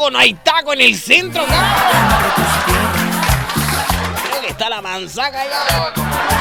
taco, no hay taco en el centro, cabrón. Creo que está la manzaca allá.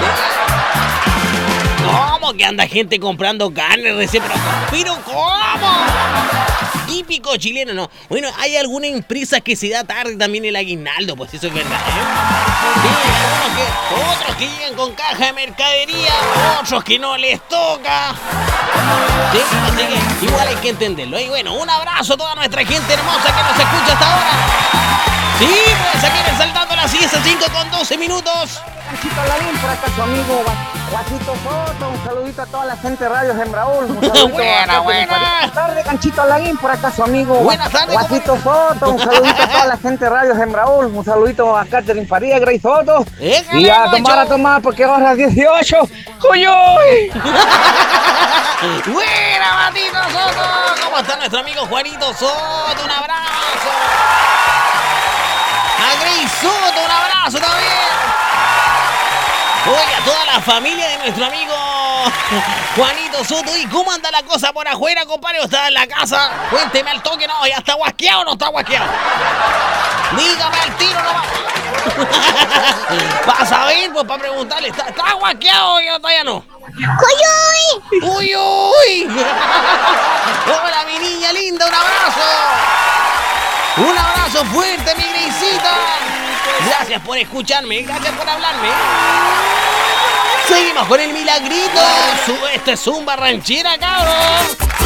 ¿Cómo que anda gente comprando carne recién? Pero ¿cómo? Típico chileno, ¿no? Bueno, hay alguna empresa que se da tarde también el aguinaldo, pues eso es verdad, ¿eh? Sí, otros que llegan con caja de mercadería, otros que no les toca. Sí, así que igual hay que entenderlo. Y bueno, un abrazo a toda nuestra gente hermosa que nos escucha hasta ahora. Sí, pues aquí en Saltando las 5:12 minutos. Canchito Lavín, por acá su amigo Guasito Soto, un saludito a toda la gente de Radio Sembraúl. Un saludito buena. Buenas tardes, Canchito Lavín, por acá su amigo Buenas tardes, Guasito Soto, un saludito a toda la gente de Radio Sembraúl. Un saludito a Catherine Faría, Grey Soto. Y a tomar, porque ahora es 18. ¡Uyuy! ¡Buena, Matito Soto! ¿Cómo está nuestro amigo Juanito Soto? Un abrazo. A Grey Soto, un abrazo también. Oiga, a toda la familia de nuestro amigo Juanito Soto. ¿Y cómo anda la cosa por afuera, compadre? ¿O está en la casa? Cuénteme al toque, no, ¿ya está guasqueado o no está guasqueado? Dígame al tiro nomás. Para saber, pues para preguntarle, ¿está guasqueado o todavía no? ¡Uy, ¡Uy, uy! ¡Hola, mi niña linda! ¡Un abrazo! ¡Un abrazo fuerte, mi Greycita! Gracias por escucharme, gracias por hablarme. Seguimos con el milagrito. Esto es Zumba Ranchera, cabrón.